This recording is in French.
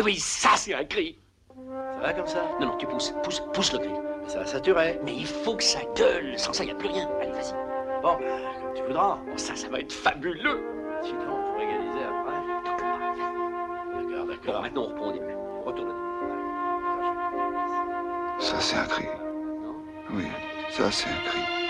oui, ça c'est un cri. Ça va comme ça? Non, non, tu pousses le cri. Mais ça va saturer. Mais il faut que ça gueule, sans ça, il n'y a plus rien. Allez, vas-y. Bon, comme tu voudras. Bon, ça va être fabuleux. Sinon, on pourrait égaliser après. D'accord, Bon, d'accord. maintenant, on reprend au début. Retourne au début. Ça, c'est un cri. Non? Oui, ça, c'est un cri.